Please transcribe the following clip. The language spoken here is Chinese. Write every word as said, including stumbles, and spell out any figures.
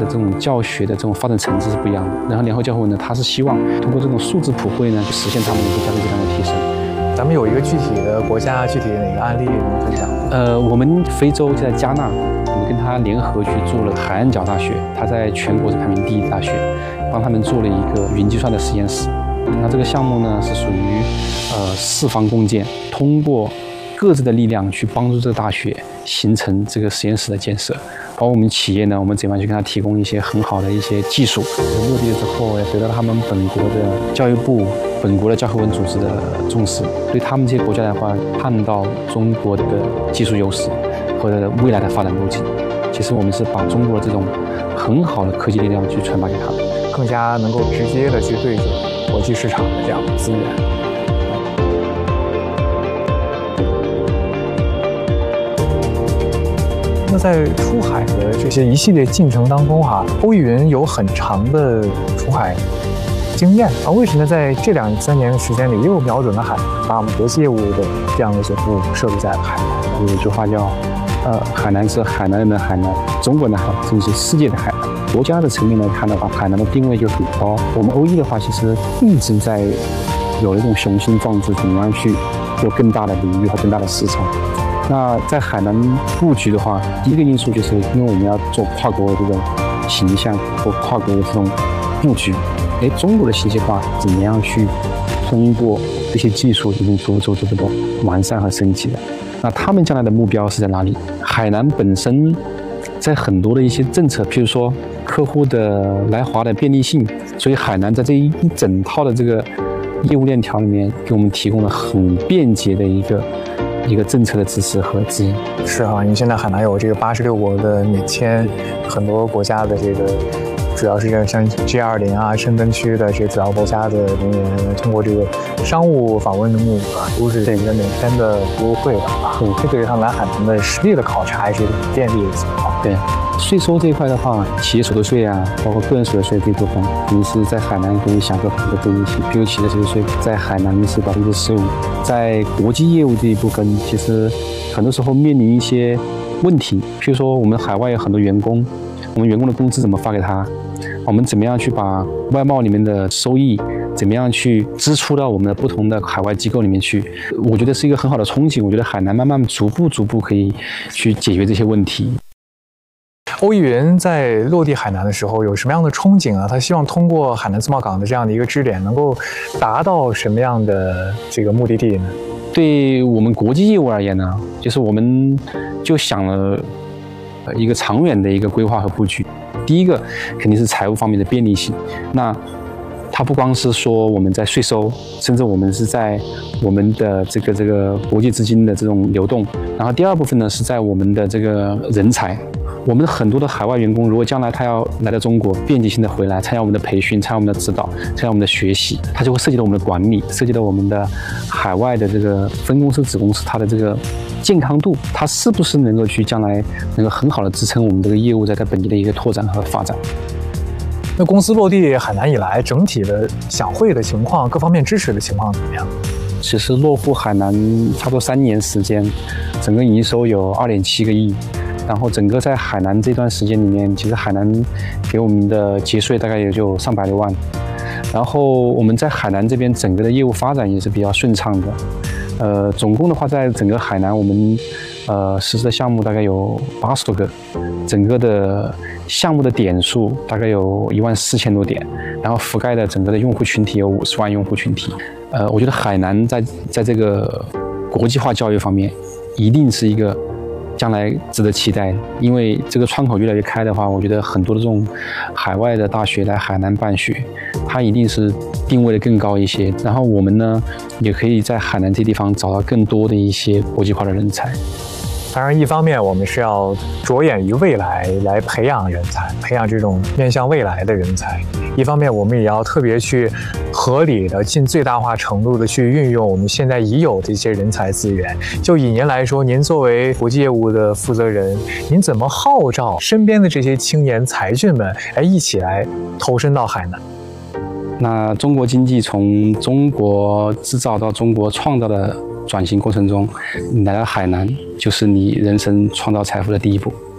的这种教学的这种发展层次是不一样的。然后联合教会呢，它是希望通过这种数字普惠呢，实现他们的一个教育质量的提升。 咱们有一个具体的国家、具体的哪个案例能分享？ 呃，我们非洲就在加纳，我们跟他联合去做了海岸角大学，它在全国是排名第一的大学，帮他们做了一个云计算的实验室。那这个项目呢是属于呃四方共建，通过各自的力量去帮助这个大学形成这个实验室的建设。包括我们企业呢，我们怎么样去给他提供一些很好的一些技术。落地了之后，也得到他们本国的教育部、本国的教科文组织的重视。对他们这些国家的话，看到中国的技术优势和未来的发展路径。其实我们是把中国的这种很好的科技力量去传达给他们， 更加能够直接的去对准国际市场的这样的资源。那在出海的这些一系列进程当中哈，欧逸云有很长的出海经验啊，为什么在这两三年的时间里又瞄准了海南，把我们国际业务的这样的总部设立在了海南？ 有一句话叫，呃，海南是海南人的海南，中国的海南，甚至是世界的海南。国家的层面来看的话，海南的定位就很高。我们欧逸的话，其实一直在有一种雄心壮志，怎么样去做更大的领域和更大的市场。那在海南布局的话，第一个因素就是因为我们要做跨国的这种形象或跨国的这种布局。哎，中国的信息化怎么样去通过这些技术进行做做这个完善和升级的？那他们将来的目标是在哪里？海南本身在很多的一些政策，譬如说客户的来华的便利性，所以海南在这一一整套的这个业务链条里面，给我们提供了很便捷的一个。一个政策的支持和资源。 是啊，你现在海南有这个八十六国的免签，很多国家的这个，主要是像 G 二十 啊，申根区的这主要国家的人员，通过这个商务访问的目的啊，都是这个免签的服务会的啊， 对， 这对于他们来海南的实地的考察也是一个很便利的情况。 对，税收这一块的话，企业所得税啊，包括个人所得税这部分，你是在海南可以享受很多便利性，比如企业所得税在海南是百分之十五。在国际业务这一部分，其实很多时候面临一些问题，譬如说我们海外有很多员工，我们员工的工资怎么发给他？我们怎么样去把外贸里面的收益，怎么样去支出到我们的不同的海外机构里面去？我觉得是一个很好的憧憬。我觉得海南慢慢逐步逐步可以去解决这些问题。 欧逸云在落地海南的时候有什么样的憧憬啊？他希望通过海南自贸港的这样的一个支点，能够达到什么样的这个目的地呢？ 对我们国际业务而言呢，就是我们就想了一个长远的一个规划和布局。第一个肯定是财务方面的便利性，那它不光是说我们在税收，甚至我们是在我们的这个这个国际资金的这种流动。然后第二部分呢是在我们的这个人才。我们很多的海外员工，如果将来他要来到中国，便捷性的回来，参加我们的培训，参加我们的指导，参加我们的学习，它就会涉及到我们的管理，涉及到我们的海外的这个分公司、子公司它的这个健康度，它是不是能够去将来能够很好的支撑我们这个业务在在本地的一个拓展和发展。 那公司落地海南以来，整体的享会的情况，各方面支持的情况怎么样？ 其实落户海南差不多三年时间，整个营收有二点七个亿。然后整个在海南这段时间里面，其实海南给我们的节税大概也就上百多万。然后我们在海南这边整个的业务发展也是比较顺畅的。呃，总共的话，在整个海南我们呃实施的项目大概有八十多个，整个的项目的点数大概有一万四千多点，然后覆盖的整个的用户群体有五十万用户群体。呃，我觉得海南在在这个国际化教育方面，一定是一个将来值得期待，因为这个窗口越来越开的话，我觉得很多的这种海外的大学来海南办学，它一定是定位的更高一些。然后我们呢，也可以在海南这地方找到更多的一些国际化的人才。 当然，一方面我们是要着眼于未来来培养人才，培养这种面向未来的人才；一方面我们也要特别去合理的、尽最大化程度的去运用我们现在已有的一些人才资源。就以您来说，您作为国际业务的负责人，您怎么号召身边的这些青年才俊们，哎，一起来投身到海南？ 那中国经济从中国制造到中国创造的转型过程中，你来到海南就是你人生创造财富的第一步。